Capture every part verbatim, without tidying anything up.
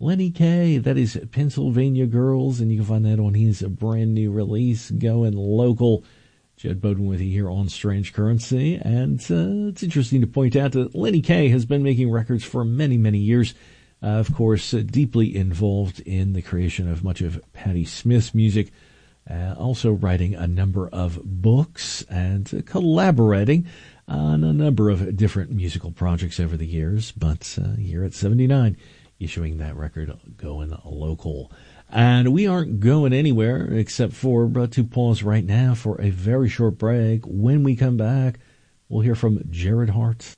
Lenny Kaye, that is Pennsylvania Girls, and you can find that on his brand new release, Going Local. Jed Bowden with you here on Strange Currency, and uh, it's interesting to point out that Lenny Kaye has been making records for many, many years. Uh, of course, uh, deeply involved in the creation of much of Patti Smith's music, uh, also writing a number of books and uh, collaborating on a number of different musical projects over the years, but uh, here at seventy-nine, issuing that record, Going Local. And we aren't going anywhere except for uh, to pause right now for a very short break. When we come back, we'll hear from Jared Hart.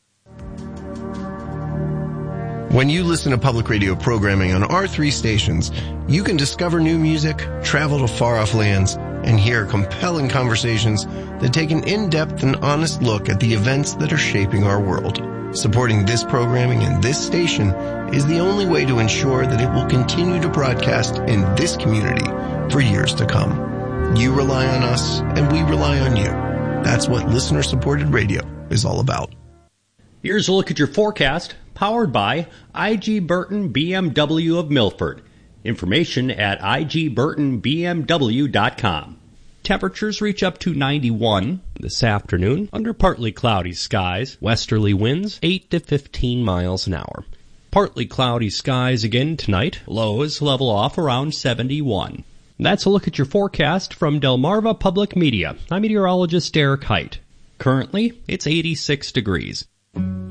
When you listen to public radio programming on our three stations, you can discover new music, travel to far-off lands, and hear compelling conversations that take an in-depth and honest look at the events that are shaping our world. Supporting this programming and this station is the only way to ensure that it will continue to broadcast in this community for years to come. You rely on us, and we rely on you. That's what listener-supported radio is all about. Here's a look at your forecast, powered by I G Burton B M W of Milford. Information at I G Burton B M W dot com. Temperatures reach up to ninety-one this afternoon under partly cloudy skies. Westerly winds eight to fifteen miles an hour. Partly cloudy skies again tonight. Lows level off around seventy-one. That's a look at your forecast from Delmarva Public Media. I'm meteorologist Derek Height. Currently, it's eighty-six degrees.